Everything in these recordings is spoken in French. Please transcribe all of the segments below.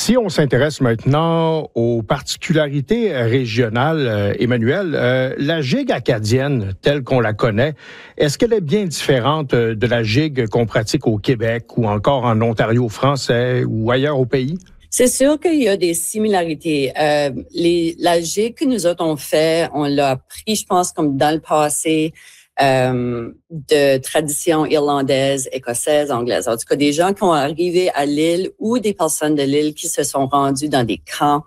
Si on s'intéresse maintenant aux particularités régionales, Emmanuel, la gigue acadienne telle qu'on la connaît, est-ce qu'elle est bien différente de la gigue qu'on pratique au Québec ou encore en Ontario français ou ailleurs au pays? C'est sûr qu'il y a des similarités. La gigue que nous autres on fait, on l'a appris, je pense, comme dans le passé, de tradition irlandaise, écossaise, anglaise. En tout cas, des gens qui ont arrivé à l'île ou des personnes de l'île qui se sont rendues dans des camps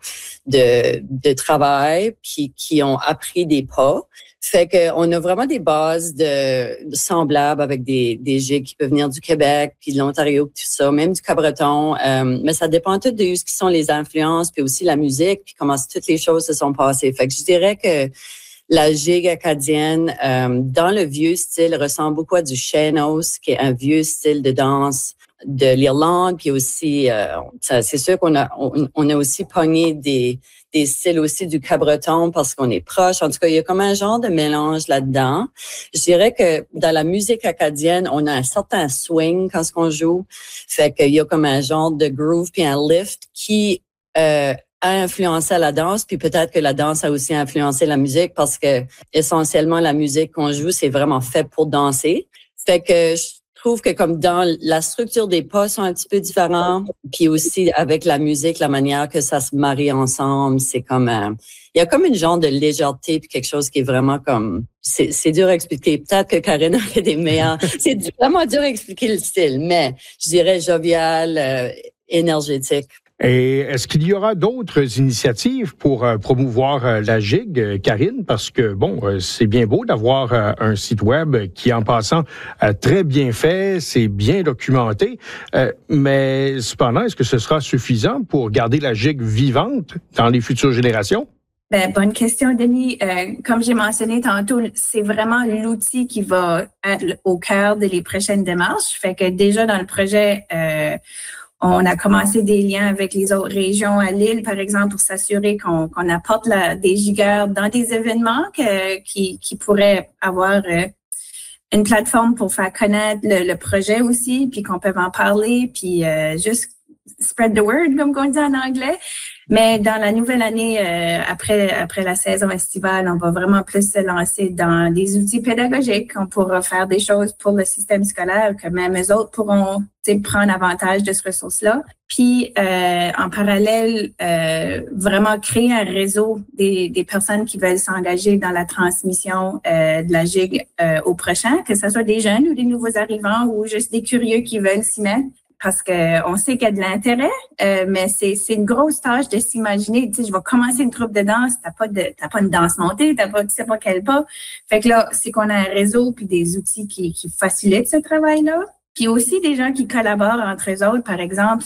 de travail puis qui ont appris des pas. Fait que on a vraiment des bases de semblables avec des gigues qui peuvent venir du Québec puis de l'Ontario, tout ça, même du Cabreton. Mais ça dépend tout de ce qui sont les influences puis aussi la musique puis comment toutes les choses se sont passées. Fait que je dirais que la gigue acadienne, dans le vieux style, ressemble beaucoup à du sean-nós, qui est un vieux style de danse de l'Irlande. Puis aussi, c'est sûr qu'on a aussi pogné des styles aussi du Cabreton parce qu'on est proche. En tout cas, il y a comme un genre de mélange là-dedans. Je dirais que dans la musique acadienne, on a un certain swing quand on joue. Fait qu'il y a comme un genre de groove puis un lift qui a influencé la danse, puis peut-être que la danse a aussi influencé la musique parce que essentiellement la musique qu'on joue, c'est vraiment fait pour danser. Fait que je trouve que comme dans la structure des pas sont un petit peu différents, puis aussi avec la musique, la manière que ça se marie ensemble, c'est comme il y a comme une genre de légèreté puis quelque chose qui est vraiment comme c'est dur à expliquer. Peut-être que Karine a des meilleurs. C'est vraiment dur à expliquer le style, mais je dirais jovial, énergétique. Et est-ce qu'il y aura d'autres initiatives pour promouvoir la gigue, Karine? Parce que, c'est bien beau d'avoir un site web qui, en passant, très bien fait, c'est bien documenté, mais cependant, est-ce que ce sera suffisant pour garder la gigue vivante dans les futures générations? Bonne question, Denis. Comme j'ai mentionné tantôt, c'est vraiment l'outil qui va être au cœur des prochaines démarches. Fait que déjà dans le projet, on a commencé des liens avec les autres régions à l'île, par exemple, pour s'assurer qu'on apporte des gigueurs dans des événements qui pourraient avoir une plateforme pour faire connaître le projet aussi, puis qu'on peut en parler, puis juste spread the word, comme on dit en anglais. Mais dans la nouvelle année, après la saison estivale, on va vraiment plus se lancer dans des outils pédagogiques. On pourra faire des choses pour le système scolaire que même eux autres pourront prendre avantage de ces ressources-là. Puis, en parallèle, vraiment créer un réseau des personnes qui veulent s'engager dans la transmission de la gigue au prochain, que ce soit des jeunes ou des nouveaux arrivants ou juste des curieux qui veulent s'y mettre. Parce que on sait qu'il y a de l'intérêt, mais c'est une grosse tâche de s'imaginer. Tu sais, je vais commencer une troupe de danse, t'as pas une danse montée, tu sais pas quel pas. Fait que là, c'est qu'on a un réseau puis des outils qui facilitent ce travail-là. Puis aussi des gens qui collaborent entre eux autres, par exemple,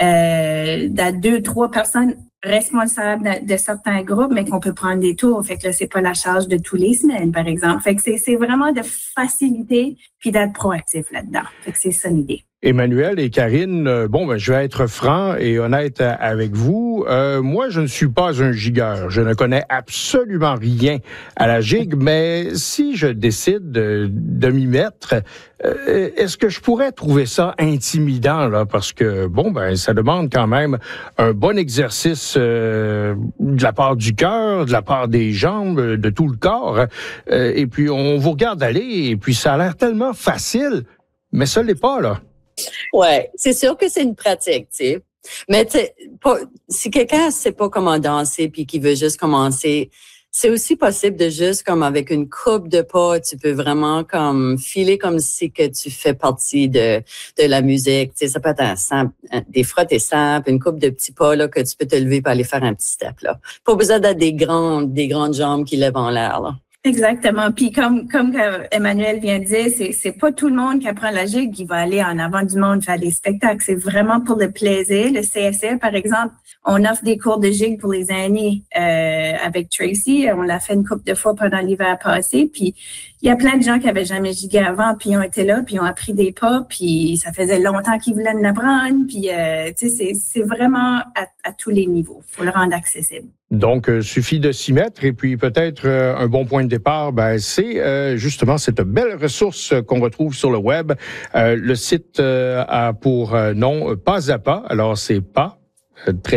2-3 personnes responsables de certains groupes, mais qu'on peut prendre des tours. Fait que là, c'est pas la charge de tous les semaines, par exemple. Fait que c'est vraiment de faciliter puis d'être proactif là-dedans. Fait que c'est ça l'idée. Emmanuel et Karine, je vais être franc et honnête avec vous. Moi, je ne suis pas un gigueur. Je ne connais absolument rien à la gigue, mais si je décide de m'y mettre, est-ce que je pourrais trouver ça intimidant, là? Parce que, ça demande quand même un bon exercice de la part du cœur, de la part des jambes, de tout le corps. Et puis, on vous regarde aller et puis ça a l'air tellement facile, mais ça l'est pas, là. Ouais, c'est sûr que c'est une pratique, tu sais. Mais si quelqu'un ne sait pas comment danser puis qui veut juste commencer, c'est aussi possible de juste comme avec une coupe de pas, tu peux vraiment comme filer comme si que tu fais partie de la musique. Tu sais, ça peut être des frottés simples, une coupe de petits pas là que tu peux te lever pour aller faire un petit step là. Pas besoin d'être des grandes jambes qui lèvent en l'air là. Exactement. Puis comme Emmanuel vient de dire, c'est pas tout le monde qui apprend la gigue qui va aller en avant du monde faire des spectacles. C'est vraiment pour le plaisir. Le CSL, par exemple, on offre des cours de gigue pour les aînés avec Tracy. On l'a fait une couple de fois pendant l'hiver passé. Puis il y a plein de gens qui avaient jamais gigué avant, puis ils ont été là, puis ils ont appris des pas, puis ça faisait longtemps qu'ils voulaient l'apprendre. Puis c'est vraiment à tous les niveaux. Faut le rendre accessible. Donc, suffit de s'y mettre et puis peut-être un bon point de départ, c'est justement cette belle ressource qu'on retrouve sur le web. Le site a pour nom Pas à Pas, alors c'est pas très